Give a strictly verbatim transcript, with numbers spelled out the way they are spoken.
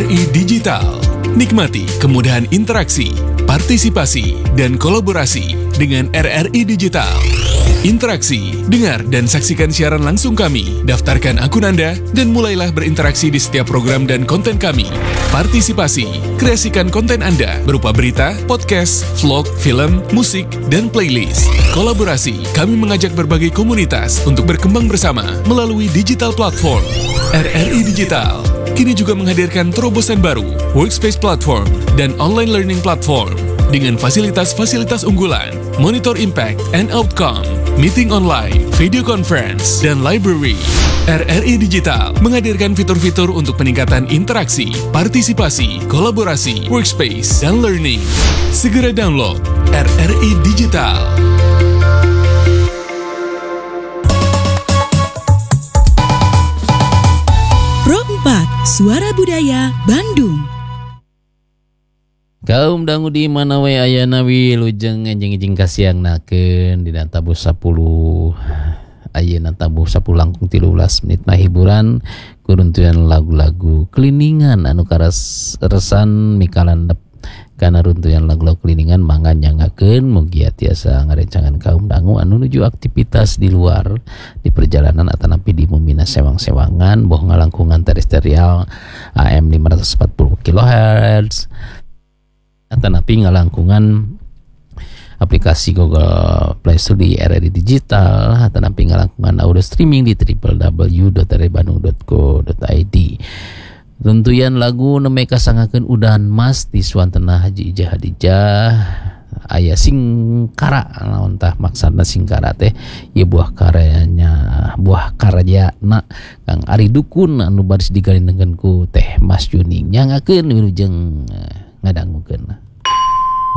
I Digital. Nikmati kemudahan interaksi, partisipasi, dan kolaborasi dengan R R I Digital. Interaksi, dengar dan saksikan siaran langsung kami, daftarkan akun Anda, dan mulailah berinteraksi di setiap program dan konten kami. Partisipasi, kreasikan konten Anda berupa berita, podcast, vlog, film, musik, dan playlist. Kolaborasi, kami mengajak berbagai komunitas untuk berkembang bersama melalui digital platform. R R I Digital kini juga menghadirkan terobosan baru, workspace platform, dan online learning platform dengan fasilitas-fasilitas unggulan, monitor impact and outcome, meeting online, video conference, dan library. R R I Digital menghadirkan fitur-fitur untuk peningkatan interaksi, partisipasi, kolaborasi, workspace, dan learning. Segera download R R I Digital. Pro empat, Suara Budaya Bandung. Kaum dangu di mana we ayana wilujeng enjing-enjing kasiang nakeun dina tabuh sepuluh ayeuna tabuh sepuluh langkung tilu belas menit mah hiburan kuruntuyan lagu-lagu keliningan anu karas resan mikalandep kana runtuyan lagu-lagu keliningan mangga nyangakeun mugi tiasa ngarencangan kaum dangu anu nuju aktivitas di luar di perjalanan atanapi di mumina sewang-sewangan boh ngalangkungan terestrial A M lima ratus empat puluh kilohertz atanapi ngalangkungan aplikasi Google Play Store di R R I Digital atanapi ngalangkungan audio streaming di w w w dot r r i bandung dot co dot i d. Runtuyan lagu nemeka sangakeun udan mas di suantena Haji Ijah Hadijah aya singkara naon tah maksudna singkara teh ieu buah karyanya buah karyana Kang Ari Dukun anu baris digalinengkeun ku Teh Mas Juning nyangakeun wilujeng ngadangukeun.